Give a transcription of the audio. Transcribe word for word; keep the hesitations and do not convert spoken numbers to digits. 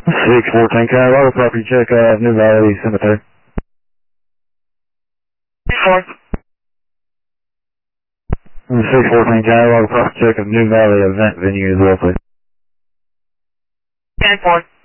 six fourteen, can I log a property check of New Valley Cemetery? Four. six fourteen, can I log a property check of New Valley Event Venue as well, please? Ten four.